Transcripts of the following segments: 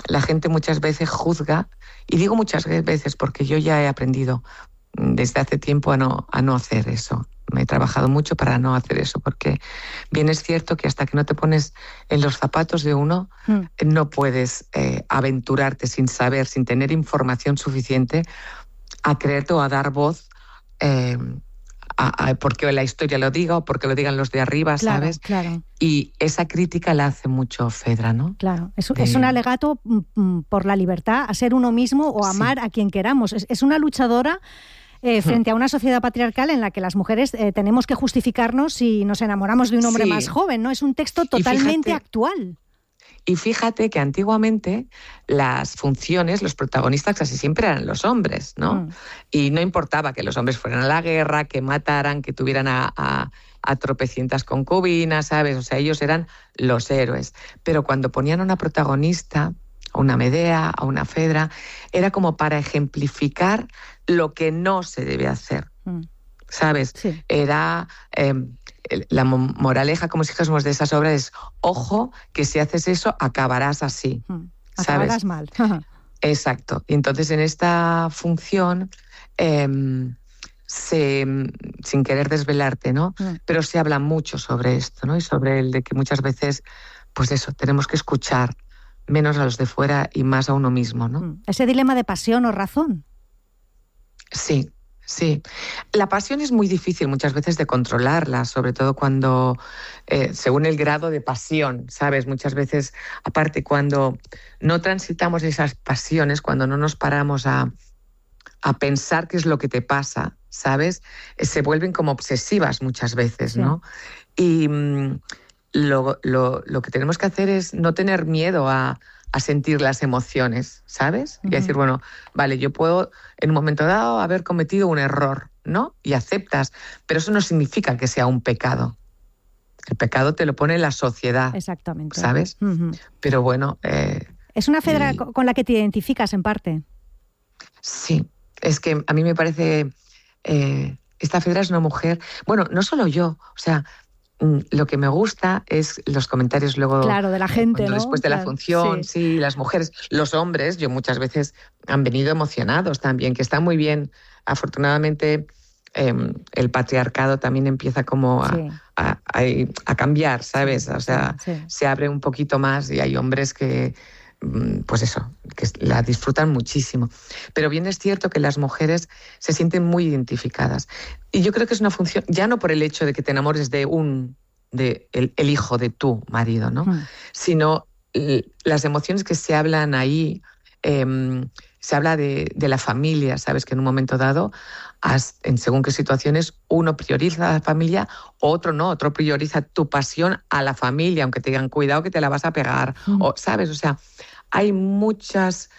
la gente muchas veces juzga, y digo muchas veces porque yo ya he aprendido desde hace tiempo a no hacer eso. Me he trabajado mucho para no hacer eso, porque bien es cierto que hasta que no te pones en los zapatos de uno, no puedes aventurarte sin saber, sin tener información suficiente, a creerte o a dar voz porque la historia lo diga o porque lo digan los de arriba, ¿sabes? Claro. Y esa crítica la hace mucho Fedra, ¿no? Claro, es un alegato por la libertad, a ser uno mismo o amar a quien queramos. Es una luchadora frente a una sociedad patriarcal en la que las mujeres tenemos que justificarnos si nos enamoramos de un hombre más joven, ¿no? Es un texto totalmente actual. Y fíjate que antiguamente las funciones, los protagonistas casi siempre eran los hombres, ¿no? Y no importaba que los hombres fueran a la guerra, que mataran, que tuvieran a tropecientas concubinas, ¿sabes? O sea, ellos eran los héroes. Pero cuando ponían a una protagonista, a una Medea, a una Fedra, era como para ejemplificar lo que no se debe hacer, ¿sabes? Sí. Era... la moraleja, como si dijésemos, de esas obras es: ojo, que si haces eso acabarás así, ¿sabes? Acabarás mal. Exacto. Y entonces en esta función, sin querer desvelarte, ¿no? Pero se habla mucho sobre esto, ¿no? Y sobre el de que muchas veces, pues eso, tenemos que escuchar menos a los de fuera y más a uno mismo, ¿no? Ese dilema de pasión o razón. Sí. Sí, la pasión es muy difícil muchas veces de controlarla, sobre todo cuando, según el grado de pasión, ¿sabes? Muchas veces, aparte, cuando no transitamos esas pasiones, cuando no nos paramos a pensar qué es lo que te pasa, ¿sabes? Se vuelven como obsesivas muchas veces, ¿no? Sí. Y lo que tenemos que hacer es no tener miedo a sentir las emociones, ¿sabes? Y decir, bueno, vale, yo puedo en un momento dado haber cometido un error, ¿no? Y aceptas, pero eso no significa que sea un pecado. El pecado te lo pone la sociedad. Exactamente. ¿Sabes? Pero bueno... ¿Es una Fedra con la que te identificas en parte? Sí, es que a mí me parece... esta Fedra es una mujer... Bueno, no solo yo, o sea... Lo que me gusta es los comentarios luego... Claro, de la gente, ¿no? Después de la función, sí, las mujeres, los hombres, yo muchas veces han venido emocionados también, que está muy bien. Afortunadamente, el patriarcado también empieza como a cambiar, ¿sabes? O sea, se abre un poquito más y hay hombres que... pues eso, que la disfrutan muchísimo. Pero bien es cierto que las mujeres se sienten muy identificadas. Y yo creo que es una función, ya no por el hecho de que te enamores de el hijo de tu marido, ¿no? Sino las emociones que se hablan ahí, se habla de la familia, ¿sabes? Que en un momento dado, en según qué situaciones, uno prioriza a la familia, otro no, otro prioriza tu pasión a la familia, aunque te digan, cuidado que te la vas a pegar, o, ¿sabes? O sea, hay muchos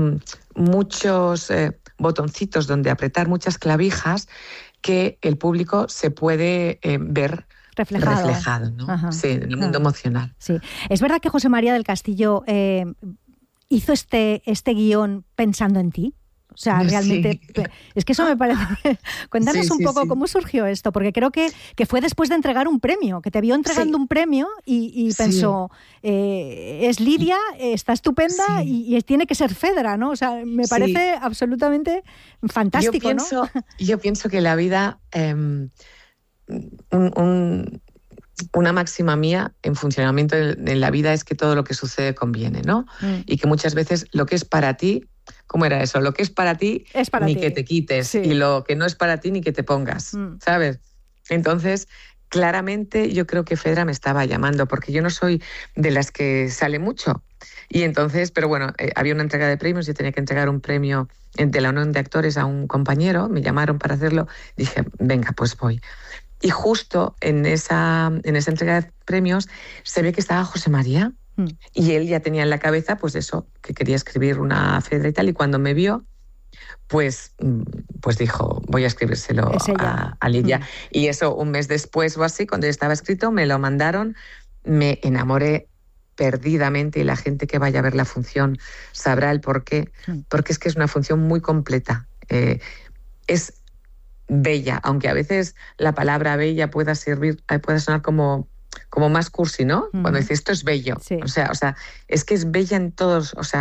botoncitos donde apretar, muchas clavijas que el público se puede ver reflejado, ¿no? Sí, en el mundo emocional. Sí. Es verdad que José María del Castillo hizo este guión pensando en ti. O sea, realmente, es que eso me parece... Cuéntanos un poco cómo surgió esto, porque creo que fue después de entregar un premio, que te vio entregando un premio y pensó, es Lidia, está estupenda y tiene que ser Fedra, ¿no? O sea, me parece absolutamente fantástico, yo pienso que la vida... una máxima mía en funcionamiento en la vida es que todo lo que sucede conviene, ¿no? Y que muchas veces lo que es para ti... ¿Cómo era eso? Lo que es para ti, ni que te quites. Y lo que no es para ti, ni que te pongas, ¿sabes? Entonces, claramente yo creo que Fedra me estaba llamando, porque yo no soy de las que sale mucho. Y entonces, pero bueno, había una entrega de premios, yo tenía que entregar un premio de la Unión de Actores a un compañero, me llamaron para hacerlo, dije, venga, pues voy. Y justo en esa entrega de premios se ve que estaba José María. Y él ya tenía en la cabeza, pues eso, que quería escribir una Fedra y tal, y cuando me vio, pues dijo, voy a escribírselo a Lidia. Y eso, un mes después o así, cuando ya estaba escrito, me lo mandaron, me enamoré perdidamente, y la gente que vaya a ver la función sabrá el porqué, porque es que es una función muy completa. Es bella, aunque a veces la palabra bella pueda sonar como más cursi, ¿no? Cuando dices esto es bello. O sea, es que es bella en todos, o sea,